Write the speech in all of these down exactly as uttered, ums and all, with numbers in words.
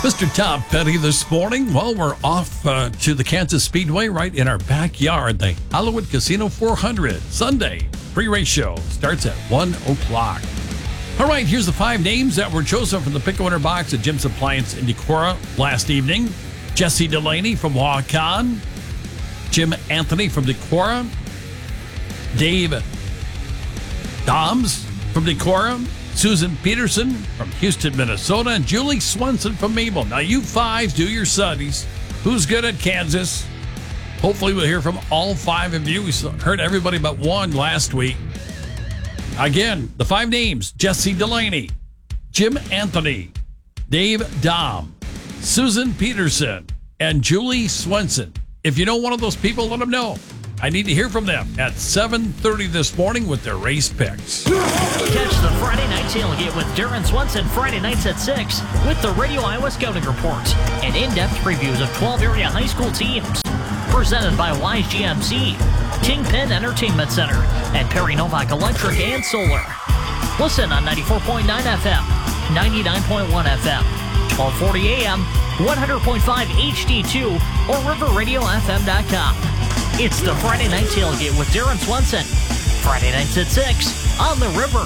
Mister Tom Petty this morning. Well, we're off uh, to the Kansas Speedway right in our backyard. The Hollywood Casino four hundred. Sunday pre-race show starts at one o'clock. All right, here's the five names that were chosen from the Pick a Winner box at Jim's Appliance in Decorah last evening. Jesse Delaney from Waukon. Jim Anthony from Decorah. Dave Doms from Decorah. Susan Peterson from Houston, Minnesota, and Julie Swenson from Mabel. Now, you fives, do your studies. Who's good at Kansas? Hopefully, we'll hear from all five of you. We heard everybody but one last week. Again, the five names: Jesse Delaney, Jim Anthony, Dave Dom, Susan Peterson, and Julie Swenson. If you know one of those people, let them know. I need to hear from them at seven thirty this morning with their race picks. Catch the Friday Night Tailgate with Darren Swenson Friday nights at six with the Radio Iowa Scouting Report and in-depth previews of twelve area high school teams. Presented by Wise G M C, Kingpin Entertainment Center, and Perry Novak Electric and Solar. Listen on ninety-four point nine F M, ninety-nine point one F M, twelve forty A M, one hundred point five H D two, or river radio f m dot com. It's the Friday Night Tailgate with Darren Swenson. Friday nights at six on the River.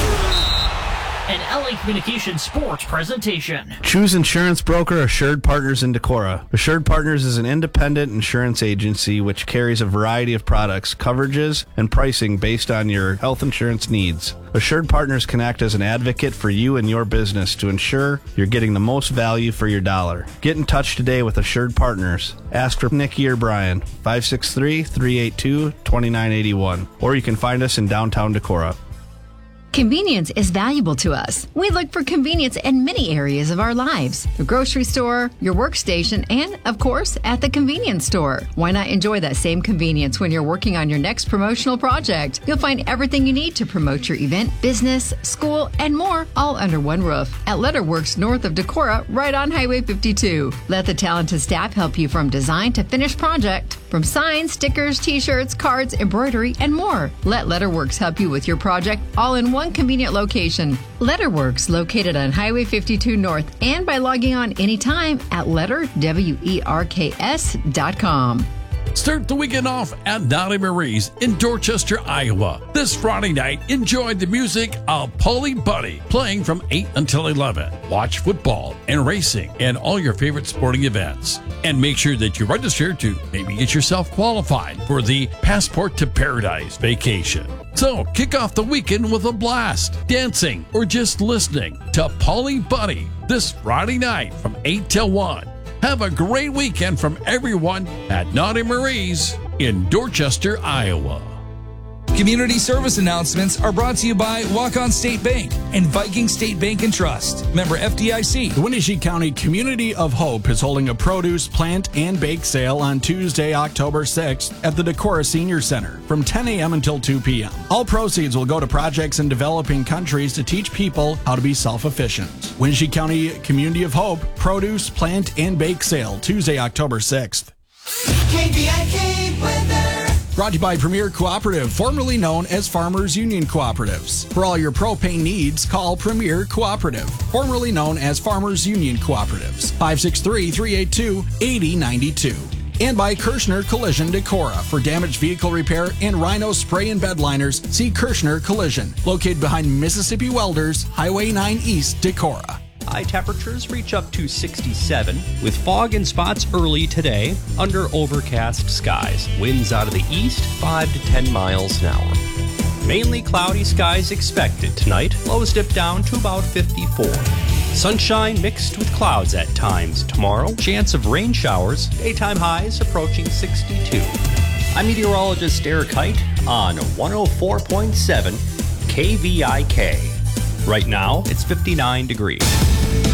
An L A Communications sports presentation. Choose insurance broker Assured Partners in Decorah. Assured Partners is an independent insurance agency which carries a variety of products, coverages, and pricing based on your health insurance needs. Assured Partners can act as an advocate for you and your business to ensure you're getting the most value for your dollar. Get in touch today with Assured Partners. Ask for Nikki or Brian, five six three, three eight two, two nine eight one, or you can find us in downtown Decorah. Convenience is valuable to us. We look for convenience in many areas of our lives. The grocery store, your workstation, and, of course, at the convenience store. Why not enjoy that same convenience when you're working on your next promotional project? You'll find everything you need to promote your event, business, school, and more, all under one roof. At Letterworks north of Decorah, right on Highway fifty-two. Let the talented staff help you from design to finished project. From signs, stickers, t-shirts, cards, embroidery, and more. Let Letterworks help you with your project all in one convenient location. Letterworks, located on Highway fifty-two North, and by logging on anytime at letter werks dot com. Start the weekend off at Donnie Marie's in Dorchester, Iowa. This Friday night, enjoy the music of Polly Buddy playing from eight until eleven. Watch football and racing and all your favorite sporting events. And make sure that you register to maybe get yourself qualified for the Passport to Paradise vacation. So kick off the weekend with a blast, dancing, or just listening to Polly Buddy this Friday night from eight till one. Have a great weekend from everyone at Naughty Marie's in Dorchester, Iowa. Community service announcements are brought to you by Waukon State Bank and Viking State Bank and Trust. Member F D I C. The Wenatchee County Community of Hope is holding a produce, plant, and bake sale on Tuesday, October sixth at the Decorah Senior Center from ten a.m. until two p.m. All proceeds will go to projects in developing countries to teach people how to be self-efficient. Wenatchee County Community of Hope produce, plant, and bake sale Tuesday, October sixth. K V I K weather. Brought to you by Premier Cooperative, formerly known as Farmers Union Cooperatives. For all your propane needs, call Premier Cooperative, formerly known as Farmers Union Cooperatives. five six three, three eight two, eight zero nine two. And by Kirschner Collision Decorah. For damaged vehicle repair and Rhino spray and bed liners, see Kirschner Collision, located behind Mississippi Welders, Highway nine East, Decorah. High temperatures reach up to sixty-seven, with fog in spots early today under overcast skies. Winds out of the east, five to ten miles an hour. Mainly cloudy skies expected tonight. Lows dip down to about fifty-four. Sunshine mixed with clouds at times tomorrow. Chance of rain showers. Daytime highs approaching sixty-two. I'm meteorologist Eric Height on one oh four point seven K V I K. Right now, it's fifty-nine degrees.